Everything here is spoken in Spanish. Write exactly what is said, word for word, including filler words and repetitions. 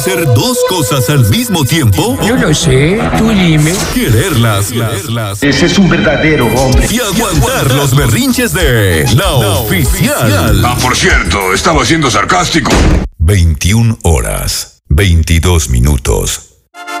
Hacer dos cosas al mismo tiempo. Yo lo sé, tú dime. Quererlas, quererlas. Ese es un verdadero hombre. Y aguantar los berrinches de La Oficial. Ah, por cierto, estaba siendo sarcástico. veintiuna horas, veintidós minutos.